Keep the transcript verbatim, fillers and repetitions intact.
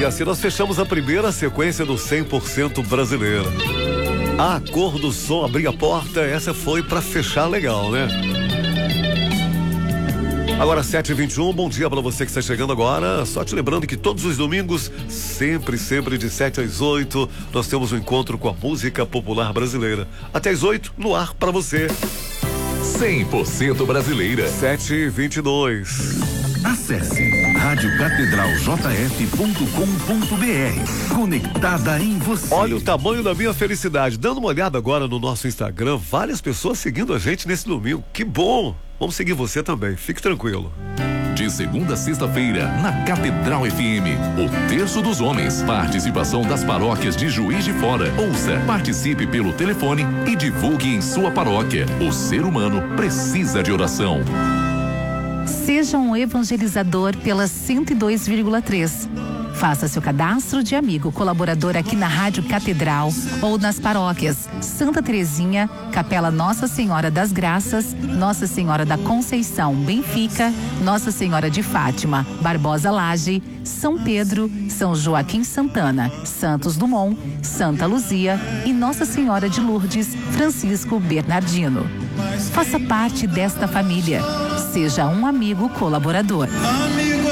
E assim nós fechamos a primeira sequência do cem por cento brasileira. A cor do som abrir a porta, essa foi pra fechar legal, né? Agora sete e vinte e um, bom dia pra você que está chegando agora. Só te lembrando que todos os domingos, sempre, sempre de sete às oito, nós temos um encontro com a música popular brasileira. Até às oito, no ar pra você. cem por cento brasileira. sete e vinte e dois. Acesse rádio catedral j f ponto com ponto b r. Conectada em você. Olha o tamanho da minha felicidade. Dando uma olhada agora no nosso Instagram, várias pessoas seguindo a gente nesse domingo. Que bom! Vamos seguir você também. Fique tranquilo. De segunda a sexta-feira, na Catedral F M, o Terço dos Homens. Participação das paróquias de Juiz de Fora. Ouça, participe pelo telefone e divulgue em sua paróquia. O ser humano precisa de oração. Seja um evangelizador pela cento e dois vírgula três. Faça seu cadastro de amigo colaborador aqui na Rádio Catedral ou nas paróquias Santa Terezinha, Capela Nossa Senhora das Graças, Nossa Senhora da Conceição, Benfica, Nossa Senhora de Fátima, Barbosa Laje, São Pedro, São Joaquim Santana, Santos Dumont, Santa Luzia e Nossa Senhora de Lourdes, Francisco Bernardino. Faça parte desta família. Seja um amigo colaborador.